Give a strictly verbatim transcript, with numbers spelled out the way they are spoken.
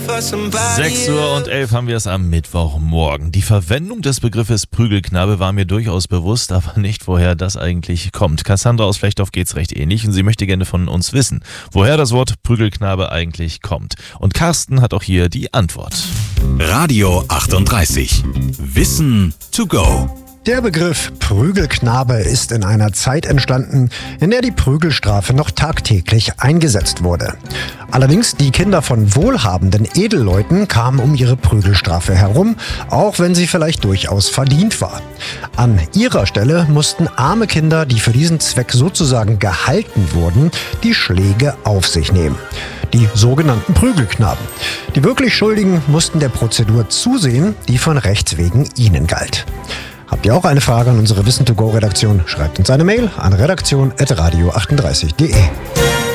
sechs Uhr und elf haben wir es am Mittwochmorgen. Die Verwendung des Begriffes Prügelknabe war mir durchaus bewusst, aber nicht, woher das eigentlich kommt. Cassandra aus Flechtdorf geht's recht ähnlich und sie möchte gerne von uns wissen, woher das Wort Prügelknabe eigentlich kommt. Und Carsten hat auch hier die Antwort. Radio achtunddreißig. Wissen to go. Der Begriff Prügelknabe ist in einer Zeit entstanden, in der die Prügelstrafe noch tagtäglich eingesetzt wurde. Allerdings die Kinder von wohlhabenden Edelleuten kamen um ihre Prügelstrafe herum, auch wenn sie vielleicht durchaus verdient war. An ihrer Stelle mussten arme Kinder, die für diesen Zweck sozusagen gehalten wurden, die Schläge auf sich nehmen. Die sogenannten Prügelknaben. Die wirklich Schuldigen mussten der Prozedur zusehen, die von Rechts wegen ihnen galt. Habt ihr auch eine Frage an unsere Wissen to go Redaktion? Schreibt uns eine Mail an redaktion at radio achtunddreißig punkt de.